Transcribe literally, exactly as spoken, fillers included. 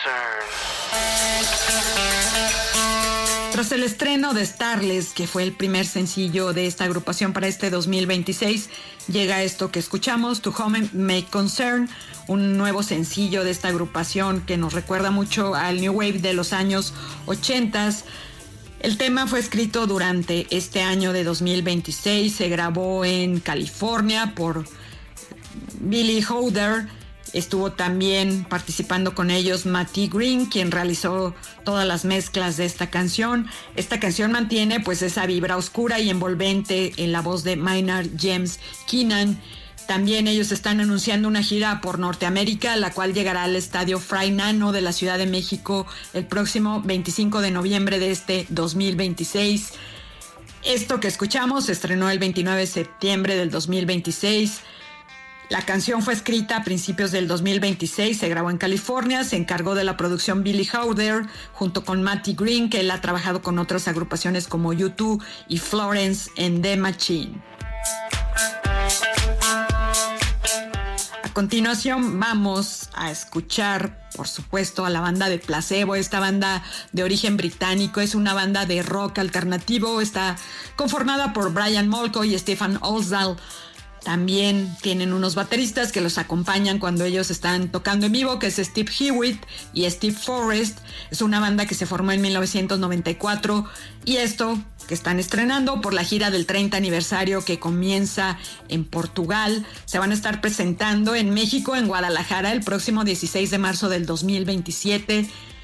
Concern. Tras el estreno de Starless, que fue el primer sencillo de esta agrupación para este dos mil veintiséis, llega esto que escuchamos, To Whom May Concern, un nuevo sencillo de esta agrupación que nos recuerda mucho al New Wave de los años ochenta. El tema fue escrito durante este año de dos mil veintiséis, se grabó en California por Billy Howder. Estuvo también participando con ellos Matty Green, quien realizó todas las mezclas de esta canción. Esta canción mantiene pues esa vibra oscura y envolvente en la voz de Maynard James Keenan. También ellos están anunciando una gira por Norteamérica, la cual llegará al Estadio Fray Nano de la Ciudad de México el próximo veinticinco de noviembre de este dos mil veintiséis. Esto que escuchamos se estrenó el veintinueve de septiembre del dos mil veintiséis. La canción fue escrita a principios del dos mil veintiséis, se grabó en California, se encargó de la producción Billy Howder junto con Matty Green, que él ha trabajado con otras agrupaciones como U dos y Florence and the Machine. A continuación vamos a escuchar, por supuesto, a la banda de Placebo. Esta banda de origen británico es una banda de rock alternativo, está conformada por Brian Molko y Stefan Olsdal. También tienen unos bateristas que los acompañan cuando ellos están tocando en vivo, que es Steve Hewitt y Steve Forrest. Es una banda que se formó en mil novecientos noventa y cuatro y esto que están estrenando por la gira del treinta aniversario que comienza en Portugal. Se van a estar presentando en México, en Guadalajara, el próximo dieciséis de marzo del dos mil veintisiete.